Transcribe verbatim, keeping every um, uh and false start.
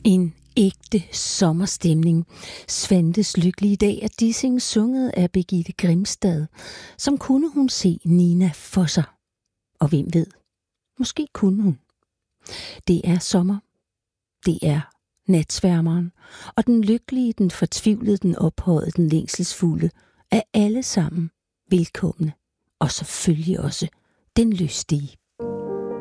En ægte sommerstemning. Svantes lykkelige dag er Dissing sunget af Birgitte Grimstad, som kunne hun se Nina for sig. Og hvem ved, måske kunne hun. Det er sommer. Det er natsværmeren. Og den lykkelige, den fortvivlede, den ophøjede, den længselsfulde er alle sammen velkomne. Og selvfølgelig også den lystige.